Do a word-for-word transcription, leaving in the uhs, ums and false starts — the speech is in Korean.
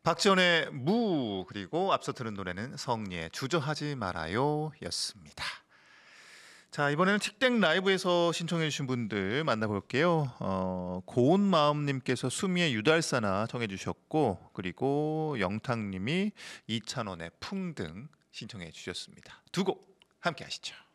박지원의 무 그리고 앞서 들은 노래는 성리의 주저하지 말아요 였습니다. 자, 이번에는 틱땡 라이브에서 신청해 주신 분들 만나볼게요. 어, 고운마음님께서 수미의 유달사나 청해 주셨고, 그리고 영탁님이 이찬원의 풍등 신청해 주셨습니다. 두 곡 함께 하시죠.